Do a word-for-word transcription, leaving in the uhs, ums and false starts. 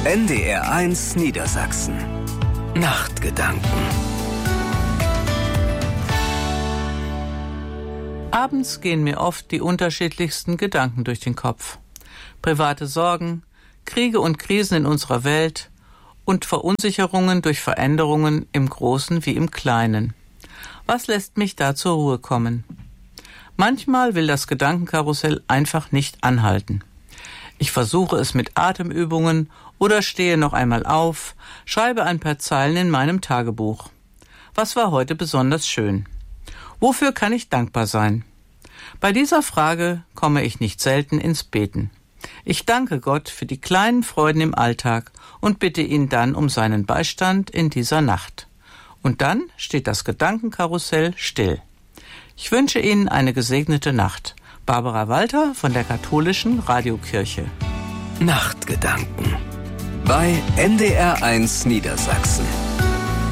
N D R eins Niedersachsen. Nachtgedanken. Abends gehen mir oft die unterschiedlichsten Gedanken durch den Kopf. Private Sorgen, Kriege und Krisen in unserer Welt und Verunsicherungen durch Veränderungen im Großen wie im Kleinen. Was lässt mich da zur Ruhe kommen? Manchmal will das Gedankenkarussell einfach nicht anhalten. Ich versuche es mit Atemübungen oder stehe noch einmal auf, schreibe ein paar Zeilen in meinem Tagebuch. Was war heute besonders schön? Wofür kann ich dankbar sein? Bei dieser Frage komme ich nicht selten ins Beten. Ich danke Gott für die kleinen Freuden im Alltag und bitte ihn dann um seinen Beistand in dieser Nacht. Und dann steht das Gedankenkarussell still. Ich wünsche Ihnen eine gesegnete Nacht. Barbara Walter von der Katholischen Radiokirche. Nachtgedanken bei N D R eins Niedersachsen.